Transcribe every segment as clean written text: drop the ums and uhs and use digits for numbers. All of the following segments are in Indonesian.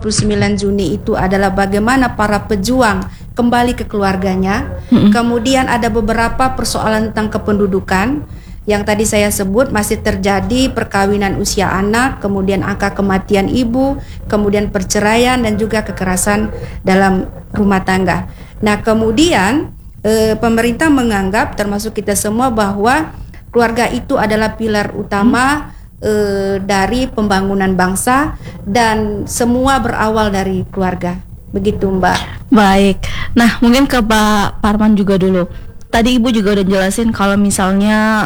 29 Juni itu adalah bagaimana para pejuang kembali ke keluarganya. Kemudian ada beberapa persoalan tentang kependudukan yang tadi saya sebut, masih terjadi perkawinan usia anak, kemudian angka kematian ibu, kemudian perceraian dan juga kekerasan dalam rumah tangga. Nah, kemudian pemerintah menganggap, termasuk kita semua, bahwa keluarga itu adalah pilar utama dari pembangunan bangsa dan semua berawal dari keluarga. Begitu, Mbak. Baik. Nah, mungkin ke Pak Parman juga dulu. Tadi Ibu juga udah jelasin kalau misalnya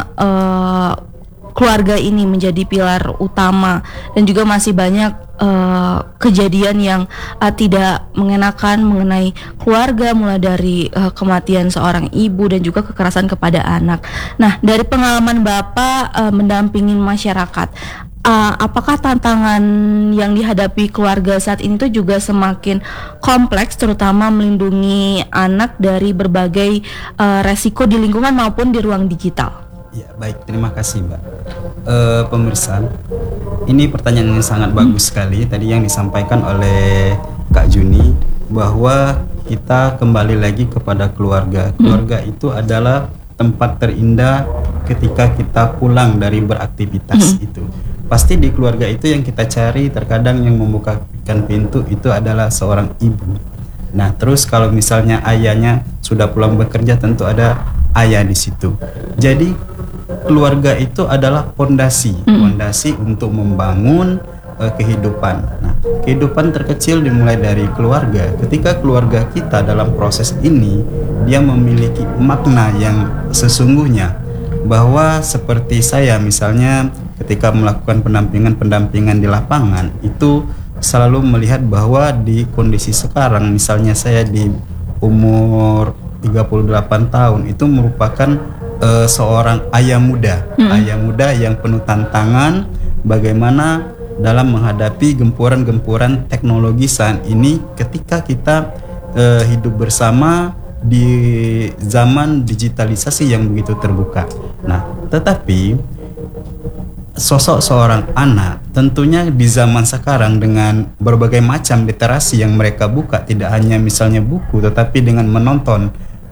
keluarga ini menjadi pilar utama dan juga masih banyak kejadian yang tidak mengenakan mengenai keluarga, mulai dari kematian seorang ibu dan juga kekerasan kepada anak. Nah, dari pengalaman Bapak mendampingi masyarakat, apakah tantangan yang dihadapi keluarga saat ini tuh juga semakin kompleks, terutama melindungi anak dari berbagai resiko di lingkungan maupun di ruang digital? Ya, baik, terima kasih Mbak. Pemirsa, ini pertanyaan yang sangat bagus sekali tadi yang disampaikan oleh Kak Juni, bahwa kita kembali lagi kepada keluarga. Keluarga itu adalah tempat terindah ketika kita pulang dari beraktivitas itu. Pasti di keluarga itu yang kita cari, terkadang yang membukakan pintu itu adalah seorang ibu. Nah, terus kalau misalnya ayahnya sudah pulang bekerja, tentu ada ayah di situ. Jadi keluarga itu adalah fondasi untuk membangun kehidupan. Nah, kehidupan terkecil dimulai dari keluarga. Ketika keluarga kita dalam proses ini, dia memiliki makna yang sesungguhnya, bahwa seperti saya misalnya ketika melakukan pendampingan di lapangan, itu selalu melihat bahwa di kondisi sekarang, misalnya saya di umur 38 tahun, itu merupakan seorang ayah muda yang penuh tantangan, bagaimana dalam menghadapi gempuran-gempuran teknologi saat ini ketika kita hidup bersama di zaman digitalisasi yang begitu terbuka. Nah, tetapi sosok seorang anak tentunya di zaman sekarang dengan berbagai macam literasi yang mereka buka, tidak hanya misalnya buku, tetapi dengan menonton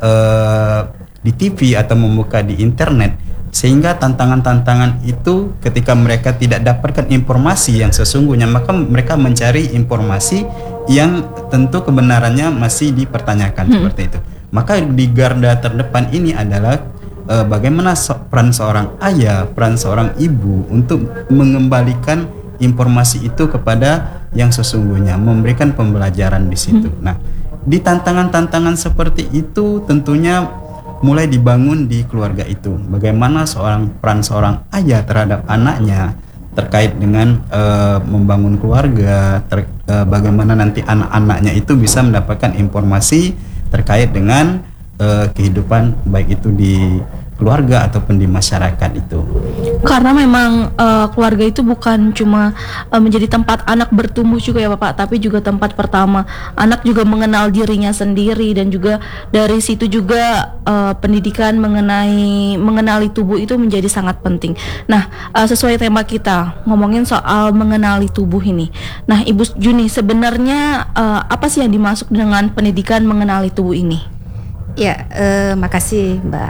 di TV atau membuka di internet, sehingga tantangan-tantangan itu ketika mereka tidak dapatkan informasi yang sesungguhnya, maka mereka mencari informasi yang tentu kebenarannya masih dipertanyakan seperti itu. Maka di garda terdepan ini adalah bagaimana peran seorang ayah, peran seorang ibu untuk mengembalikan informasi itu kepada yang sesungguhnya, memberikan pembelajaran di situ. Nah, di tantangan-tantangan seperti itu tentunya mulai dibangun di keluarga itu. Bagaimana peran seorang ayah terhadap anaknya terkait dengan membangun keluarga, bagaimana nanti anak-anaknya itu bisa mendapatkan informasi terkait dengan kehidupan baik itu di keluarga ataupun di masyarakat itu. Karena memang keluarga itu bukan cuma menjadi tempat anak bertumbuh juga ya Bapak, tapi juga tempat pertama anak juga mengenal dirinya sendiri, dan juga dari situ juga pendidikan mengenali tubuh itu menjadi sangat penting. Nah, sesuai tema kita ngomongin soal mengenali tubuh ini. Nah, Ibu Juni, sebenarnya apa sih yang dimaksud dengan pendidikan mengenali tubuh ini? Ya, makasih Mbak.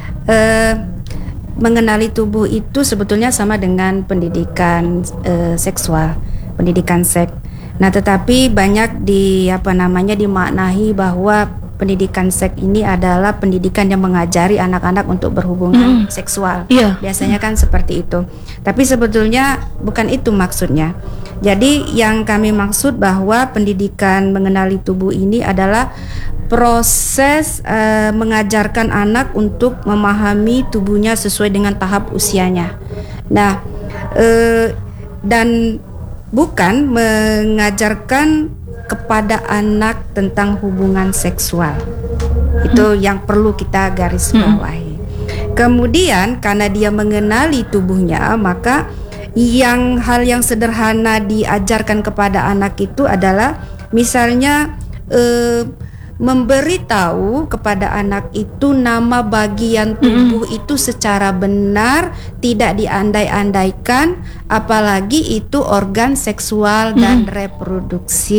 Mengenali tubuh itu sebetulnya sama dengan pendidikan seksual, pendidikan seks. Nah, tetapi banyak dimaknai bahwa pendidikan seks ini adalah pendidikan yang mengajari anak-anak untuk berhubungan seksual. Biasanya kan seperti itu. Tapi sebetulnya bukan itu maksudnya. Jadi yang kami maksud bahwa pendidikan mengenali tubuh ini adalah proses mengajarkan anak untuk memahami tubuhnya sesuai dengan tahap usianya. Nah, dan bukan mengajarkan kepada anak tentang hubungan seksual. Itu yang perlu kita garis bawahi. Kemudian karena dia mengenali tubuhnya, maka hal yang sederhana diajarkan kepada anak itu adalah misalnya memberitahu kepada anak itu nama bagian tubuh itu secara benar, tidak diandai-andaikan, apalagi itu organ seksual dan reproduksi.